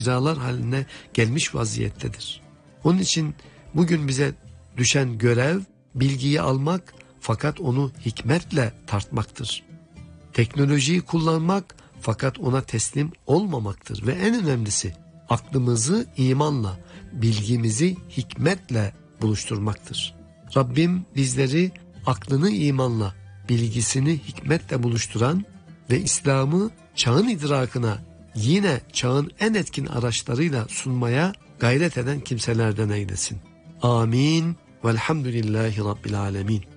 izalar haline gelmiş vaziyettedir. Onun için bugün bize düşen görev bilgiyi almak fakat onu hikmetle tartmaktır. Teknolojiyi kullanmak fakat ona teslim olmamaktır ve en önemlisi aklımızı imanla, bilgimizi hikmetle buluşturmaktır. Rabbim bizleri aklını imanla, bilgisini hikmetle buluşturan ve İslam'ı çağın idrakına yine çağın en etkin araçlarıyla sunmaya gayret eden kimselerden eylesin. Amin. Velhamdülillahi Rabbil alemin.